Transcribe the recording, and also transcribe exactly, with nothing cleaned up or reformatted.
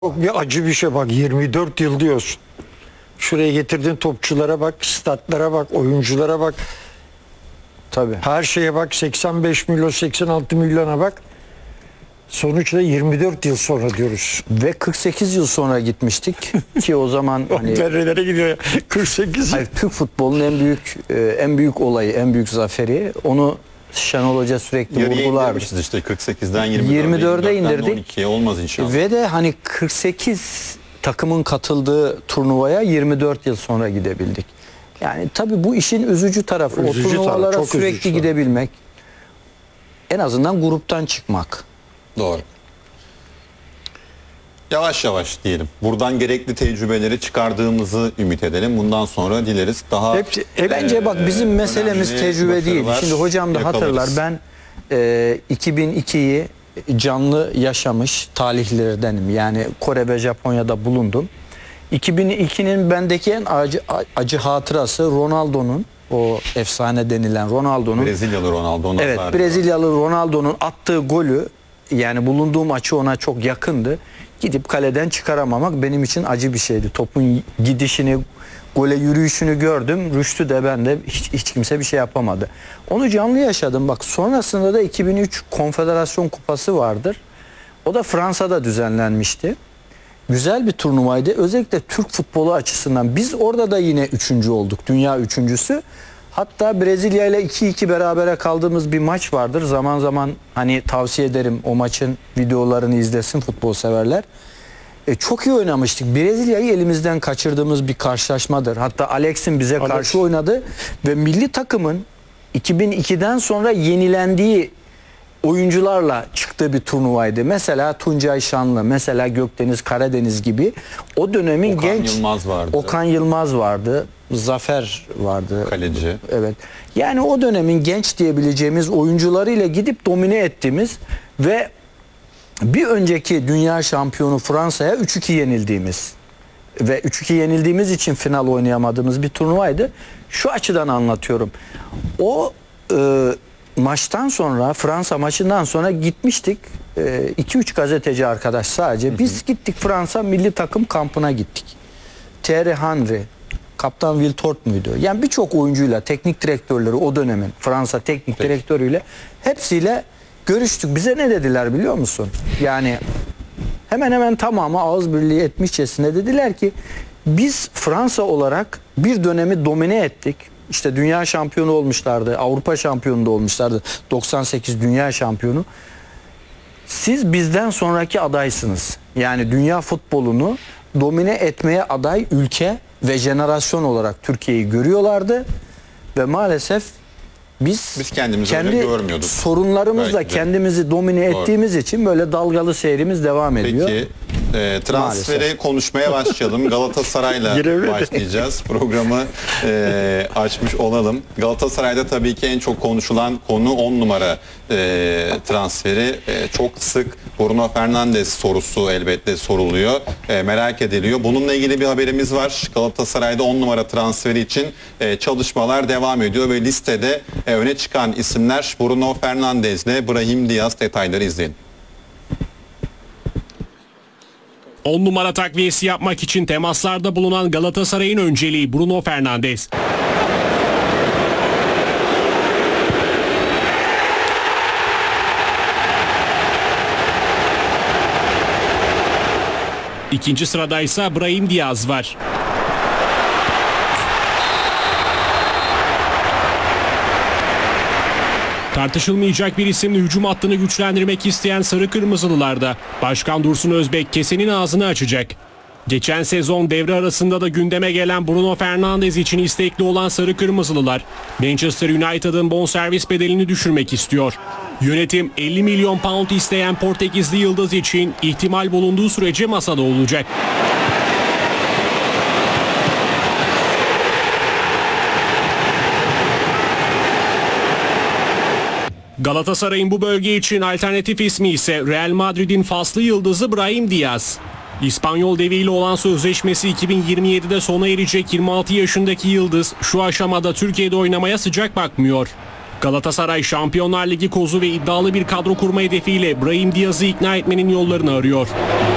Çok bir acı bir şey bak, yirmi dört yıl diyorsun. Şuraya getirdiğin topçulara bak, statlara bak, oyunculara bak. Tabii. Her şeye bak, seksen beş milyon, seksen altı milyona bak. Sonuçta yirmi dört yıl sonra diyoruz. Ve kırk sekiz yıl sonra gitmiştik ki o zaman hani Nerelere gidiyor ya? kırk sekiz yıl. hayır, Türk futbolunun en büyük e, en büyük olayı, en büyük zaferi. Onu Şenol Hoca sürekli Yarıya vurgulardı. indirmişiz işte kırk sekizden yirmi dörde. yirmi dörde yirmi dörtten indirdik. on ikiye olmaz inşallah. Ve de hani kırk sekiz takımın katıldığı turnuvaya yirmi dört yıl sonra gidebildik. Yani tabii bu işin üzücü tarafı. Üzücü o turnuvalara tarafı, çok sürekli üzücü gidebilmek. En azından gruptan çıkmak. Doğru. Yavaş yavaş diyelim. Buradan gerekli tecrübeleri çıkardığımızı ümit edelim. Bundan sonra dileriz daha... Hepsi, hep, Bence bak bizim Ee, meselemiz önemli tecrübe değil. başarılar Şimdi hocam da yakalarız. hatırlar, ben e, iki bin ikiyi canlı yaşamış talihlerdenim. Yani Kore ve Japonya'da bulundum. iki bin ikinin bendeki en acı, acı hatırası Ronaldo'nun, o efsane denilen Ronaldo'nun, Brezilyalı Ronaldo. evet, Nazario. Brezilyalı Ronaldo'nun attığı golü, yani bulunduğum açı ona çok yakındı. Gidip kaleden çıkaramamak benim için acı bir şeydi. Topun gidişini, gole yürüyüşünü gördüm. Rüştü de ben de hiç, hiç kimse bir şey yapamadı. Onu canlı yaşadım. Bak sonrasında da iki bin üç Konfederasyon Kupası vardır. O da Fransa'da düzenlenmişti. Güzel bir turnuvaydı. Özellikle Türk futbolu açısından. Biz orada da yine üçüncü olduk. Dünya üçüncüsü. Hatta Brezilya ile iki iki berabere kaldığımız bir maç vardır. Zaman zaman hani tavsiye ederim, o maçın videolarını izlesin futbol severler. E, çok iyi oynamıştık. Brezilya'yı elimizden kaçırdığımız bir karşılaşmadır. Hatta Alex'in bize Alex. karşı oynadı ve milli takımın iki bin ikiden sonra yenilendiği oyuncularla çıktığı bir turnuvaydı. Mesela Tuncay Şanlı, mesela Gökdeniz Karadeniz gibi o dönemin Okan genç Yılmaz vardı. Okan Yılmaz vardı. Zafer vardı. Kaleci. Evet. Yani o dönemin genç diyebileceğimiz oyuncularıyla gidip domine ettiğimiz ve bir önceki dünya şampiyonu Fransa'ya üç iki yenildiğimiz ve üç iki yenildiğimiz için final oynayamadığımız bir turnuvaydı. Şu açıdan anlatıyorum. O e, maçtan sonra, Fransa maçından sonra gitmiştik. iki üç gazeteci arkadaş sadece. Biz gittik, Fransa milli takım kampına gittik. Thierry Henry, Kaptan Wiltord muydu? Yani birçok oyuncuyla, teknik direktörleri, o dönemin Fransa teknik Peki. direktörüyle hepsiyle görüştük. Bize ne dediler biliyor musun? Yani hemen hemen tamamı ağız birliği etmişçesine dediler ki biz Fransa olarak bir dönemi domine ettik. İşte dünya şampiyonu olmuşlardı, Avrupa şampiyonu da olmuşlardı, doksan sekiz dünya şampiyonu. Siz bizden sonraki adaysınız. Yani dünya futbolunu domine etmeye aday ülke ve jenerasyon olarak Türkiye'yi görüyorlardı ve maalesef biz, Biz kendimizi kendi öyle görmüyorduk. sorunlarımızla Belki de. kendimizi domine Doğru. ettiğimiz için böyle dalgalı seyrimiz devam ediyor. Peki e, transferi Maalesef. konuşmaya başlayalım. Galatasaray'la Giremedi. başlayacağız. Programı e, açmış olalım. Galatasaray'da tabii ki en çok konuşulan konu on numara e, transferi. E, çok sık Bruno Fernandes sorusu elbette soruluyor. E, merak ediliyor. Bununla ilgili bir haberimiz var. Galatasaray'da on numara transferi için e, çalışmalar devam ediyor ve listede e, öne çıkan isimler Bruno Fernandes ile Brahim Diaz. Detayları izleyin. on numara takviyesi yapmak için temaslarda bulunan Galatasaray'ın önceliği Bruno Fernandes. İkinci sırada ise Brahim Diaz var. Tartışılmayacak bir isimle hücum hattını güçlendirmek isteyen Sarı Kırmızılılarda Başkan Dursun Özbek kesenin ağzını açacak. Geçen sezon devre arasında da gündeme gelen Bruno Fernandes için istekli olan Sarı Kırmızılılar Manchester United'ın bonservis bedelini düşürmek istiyor. Yönetim elli milyon pound isteyen Portekizli yıldız için ihtimal bulunduğu sürece masada olacak. Galatasaray'ın bu bölge için alternatif ismi ise Real Madrid'in faslı yıldızı Brahim Diaz. İspanyol deviyle olan sözleşmesi iki bin yirmi yedide sona erecek yirmi altı yaşındaki yıldız şu aşamada Türkiye'de oynamaya sıcak bakmıyor. Galatasaray Şampiyonlar Ligi kozu ve iddialı bir kadro kurma hedefiyle Brahim Diaz'ı ikna etmenin yollarını arıyor.